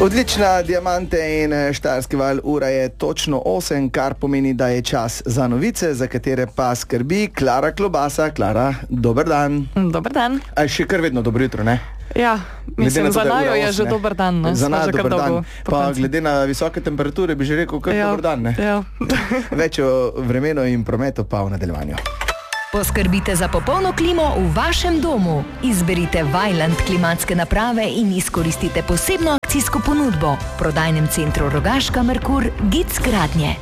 Odlična, Diamante in Štajerski val, ura je točno 8, kar pomeni, da je čas za novice, za katere pa skrbi Klara Klobasa. Klara, dober dan. Dober dan. A še kar vedno dobro jutro, ne? Ja, mislim, za najo je že dober dan, ne? Za najo dober dan. Pa glede na visoke temperature bi že rekel, kar dober dan, ne? Ja. Več o vremenu in prometu pa v nadaljevanju. Poskrbite za popolno klimo v vašem domu. Izberite Vaillant klimatske naprave in izkoristite posebno akcijsko ponudbo. V prodajnem centru Rogaška Merkur Gic Gradnje.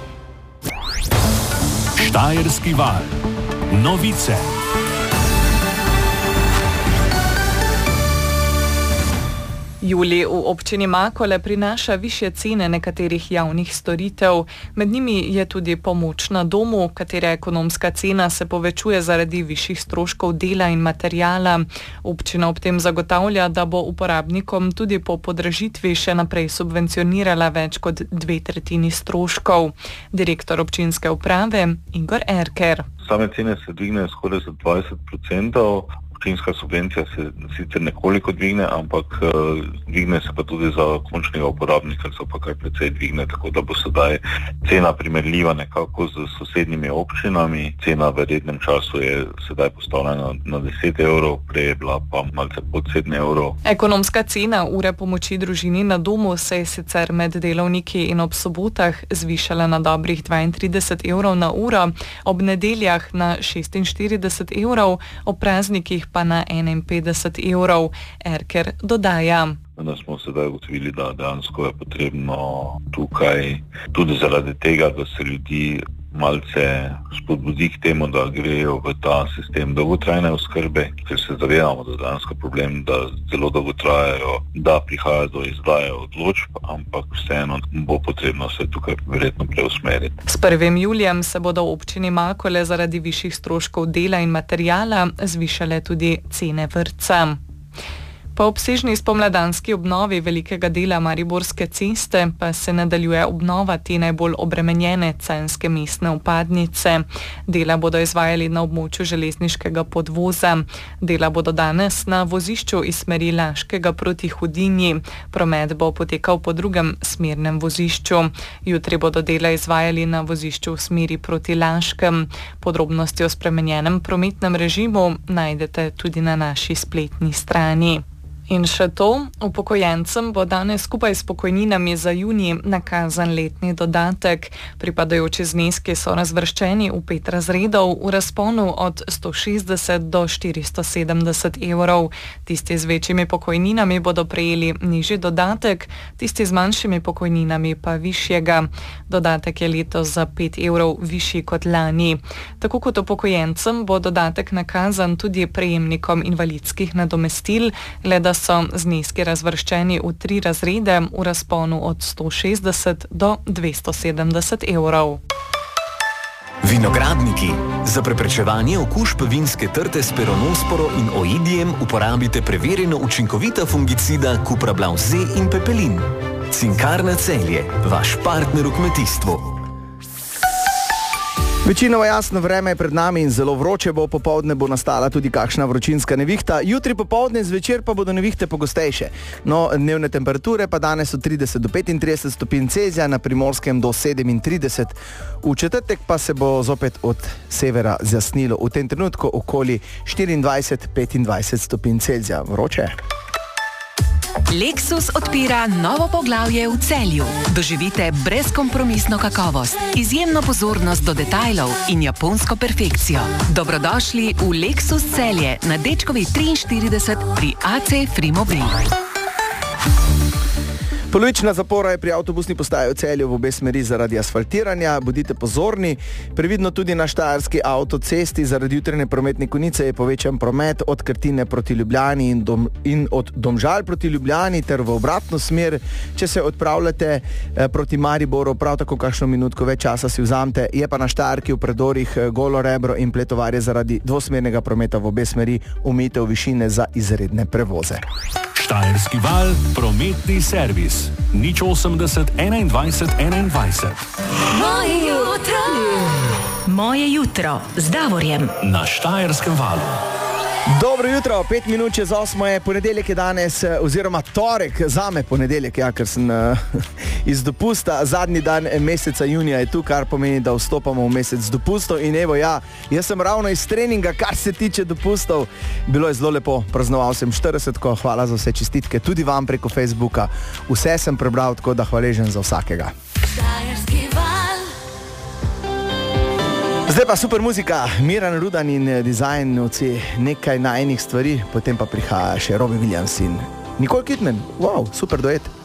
Štajerski val. Novice. Julij v občini Makole prinaša višje cene nekaterih javnih storitev. Med njimi je tudi pomoč na domu, katere ekonomska cena se povečuje zaradi višjih stroškov dela in materijala. Občina ob tem zagotavlja, da bo uporabnikom tudi po podražitvi še naprej subvencionirala več kot 2/3 stroškov. Direktor občinske uprave Igor Erker. Same cene se dvignejo skoraj za 20%. Občinska subvencija se sicer nekoliko dvigne, ampak dvigne se pa tudi za končnega uporabnika, se pa kaj precej dvigne, tako da bo sedaj cena primerljiva nekako z sosednjimi občinami. Cena v rednem času je sedaj postavljena na 10 evrov, prej je bila pa malce pod 7 evrov. Ekonomska cena ure pomoči družini na domu se je sicer med delovniki in ob sobotah zvišala na dobrih 32 evrov na uro, ob nedeljah na 46 evrov, ob praznikih pa na 51 evrov. Erker dodaja. Da smo sedaj ugotovili, da dejansko je potrebno tukaj tudi zaradi tega, da se ljudi malce spodbudi k temu, da grejo v ta sistem dolgotrajne oskrbe, ker se zavedamo, da dejansko problem, da zelo dolgo trajajo, da prihaja do izdaje odločb, ampak vseeno bo potrebno se tukaj verjetno preusmeriti. S 1. julijem se bodo v občini Makole zaradi višjih stroškov dela in materijala zvišale tudi cene vrtca. Po obsežni spomladanski obnovi velikega dela Mariborske ceste pa se nadaljuje obnova te najbolj obremenjene Canske mestne vpadnice. Dela bodo izvajali na območju železniškega podvoza. Dela bodo danes na vozišču iz smeri Laškega proti Hudinji. Promet bo potekal po drugem smernem vozišču. Jutri bodo dela izvajali na vozišču v smeri proti Laškem. Podrobnosti o spremenjenem prometnem režimu najdete tudi na naši spletni strani. In še to, upokojencem bo danes skupaj s pokojninami za junij nakazan letni dodatek. Pripadajoči zneski so razvrščeni v 5 razredov v razponu od 160 do 470 evrov. Tisti z večjimi pokojninami bodo prejeli nižji dodatek, tisti z manjšimi pokojninami pa višjega. Dodatek je letos za 5 evrov višji kot lani. Tako kot upokojencem bo dodatek nakazan tudi prejemnikom invalidskih nadomestil, le da so zneski razvrščeni v 3 razrede v razponu od 160 do 270 evrov. Vinogradniki. Za preprečevanje okužb vinske trte s peronosporo in oidijem uporabite preverjeno učinkovita fungicida Cuprablav Z in Pepelin. Cinkarna Celje, vaš partner v kmetijstvu. Večinoma jasno vreme je pred nami in zelo vroče bo, popoldne bo nastala tudi kakšna vročinska nevihta, jutri popoldne zvečer pa bodo nevihte pogostejše. No, dnevne temperature pa danes od 30 do 35 stopinj Celzija, na Primorskem do 37. V četrtek pa se bo zopet od severa zjasnilo, v tem trenutku okoli 24-25 stopinj Celzija. Vroče. Lexus odpira novo poglavje v Celju. Doživite brezkompromisno kakovost, izjemno pozornost do detajlov in japonsko perfekcijo. Dobrodošli v Lexus Celje na Dečkovi 43 pri AC Frimobil. Polovična zapora je pri avtobusni postaji v Celju v obe smeri zaradi asfaltiranja. Bodite pozorni. Previdno tudi na štajerski avtocesti. Zaradi jutranje prometne konice je povečan promet od Krtine proti Ljubljani in od Domžal proti Ljubljani ter v obratno smer. Če se odpravljate proti Mariboru, prav tako kakšno minutko več časa si vzamete. Je pa na Štajerki v predorih Golo Rebro in Pletovarje zaradi dvosmernega prometa v obe smeri omejitev višine za izredne prevoze. Štajerski val, prometni servis. 080 21 21. Moje jutro. Moje jutro z Davorjem. Na Štajerskem valu. Dobro jutro, 5 minut čez 8 je ponedeljek je danes, oziroma torek, zame ponedeljek, ja, ker sem iz dopusta, zadnji dan meseca junija je tu, kar pomeni, da vstopamo v mesec dopustov in evo, ja, jaz sem ravno iz treninga, kar se tiče dopustov, bilo je zelo lepo, praznoval sem 40-ko, hvala za vse čestitke, tudi vam preko Facebooka, vse sem prebral, tako da hvaležen za vsakega. Zdaj pa super muzika, Miran Rudan in dizajnovci, nekaj najnih stvari, potem pa prihaja še Robbie Williams in Nicole Kidman. Wow, super duet.